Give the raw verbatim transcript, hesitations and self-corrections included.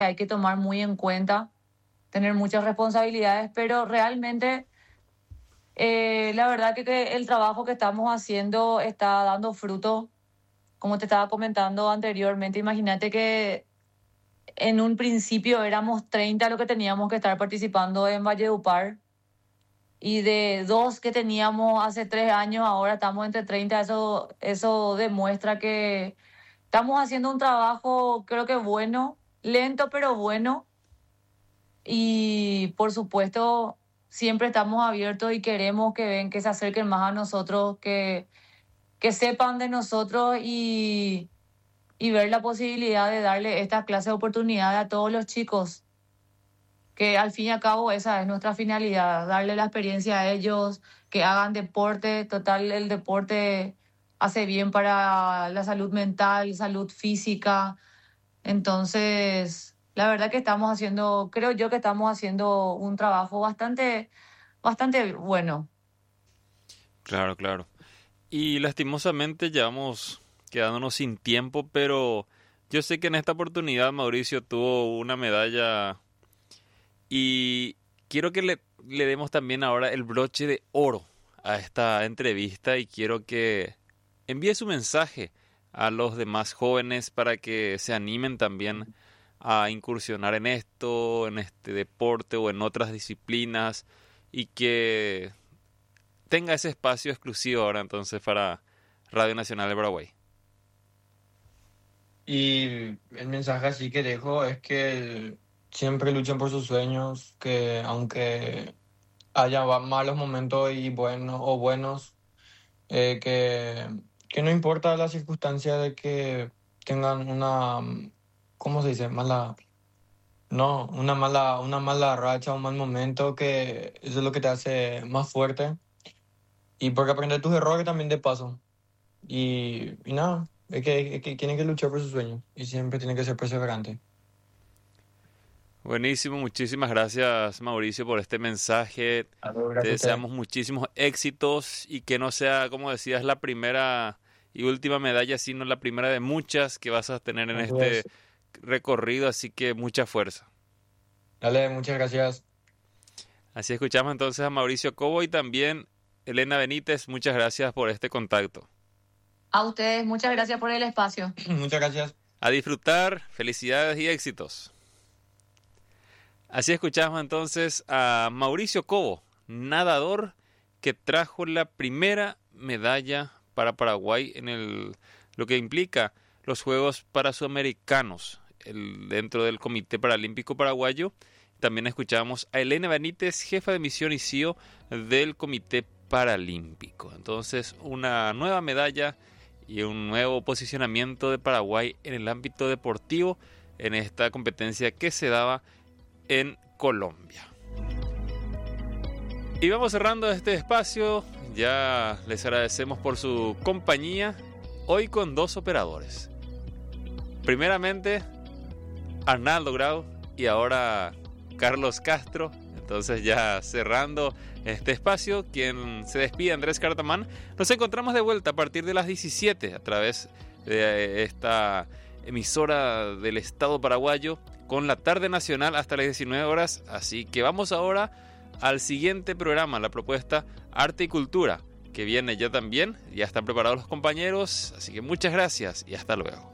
hay que tomar muy en cuenta, tener muchas responsabilidades, pero realmente eh, la verdad que, que el trabajo que estamos haciendo está dando fruto. Como te estaba comentando anteriormente, imagínate que en un principio éramos treinta lo que teníamos que estar participando en Valledupar y de dos que teníamos hace tres años, ahora estamos entre treinta. Eso, eso demuestra que estamos haciendo un trabajo, creo que bueno, lento pero bueno. Y por supuesto, siempre estamos abiertos y queremos que ven, que se acerquen más a nosotros, que, que sepan de nosotros y, y ver la posibilidad de darle esta clase de oportunidad a todos los chicos, que al fin y al cabo esa es nuestra finalidad, darle la experiencia a ellos, que hagan deporte. Total, el deporte hace bien para la salud mental, salud física. Entonces, la verdad que estamos haciendo, creo yo que estamos haciendo un trabajo bastante, bastante bueno. Claro, claro. Y lastimosamente ya vamos quedándonos sin tiempo, pero yo sé que en esta oportunidad Mauricio tuvo una medalla y quiero que le, le demos también ahora el broche de oro a esta entrevista y quiero que envíe su mensaje a los demás jóvenes para que se animen también a incursionar en esto, en este deporte o en otras disciplinas y que tenga ese espacio exclusivo ahora entonces para Radio Nacional de Paraguay. Y el mensaje así que dejo es que siempre luchen por sus sueños, que aunque haya va- malos momentos y buenos o buenos, eh, que, que no importa la circunstancia de que tengan una, mm, ¿cómo se dice? Mala, no, una mala, una mala racha, un mal momento, que eso es lo que te hace más fuerte. Y porque aprender tus errores también de paso. Y, y nada, es que, es que tienen que luchar por sus sueños y siempre tienen que ser perseverantes. Buenísimo, muchísimas gracias Mauricio por este mensaje. Algo, Te gracias a ustedes. deseamos muchísimos éxitos y que no sea, como decías, la primera y última medalla, sino la primera de muchas que vas a tener en Así este es. recorrido, así que mucha fuerza. Dale, muchas gracias. Así escuchamos entonces a Mauricio Cobo y también Elena Benítez, muchas gracias por este contacto. A ustedes, muchas gracias por el espacio. Muchas gracias. A disfrutar, felicidades y éxitos. Así escuchamos entonces a Mauricio Cobo, nadador que trajo la primera medalla para Paraguay en el, lo que implica los Juegos Parasunamericanos el, dentro del Comité Paralímpico Paraguayo. También escuchamos a Elena Benítez, jefa de misión y C E O del Comité Paralímpico. Entonces, una nueva medalla y un nuevo posicionamiento de Paraguay en el ámbito deportivo en esta competencia que se daba en Colombia. Y vamos cerrando este espacio. Ya les agradecemos por su compañía. Hoy con dos operadores. Primeramente, Arnaldo Grau y ahora Carlos Castro. Entonces ya cerrando este espacio, quien se despide, Andrés Cartamán. Nos encontramos de vuelta a partir de las diecisiete a través de esta emisora del Estado paraguayo con la tarde nacional hasta las diecinueve horas. Así que vamos ahora al siguiente programa, la propuesta Arte y Cultura, que viene ya también. Ya están preparados los compañeros, así que muchas gracias y hasta luego.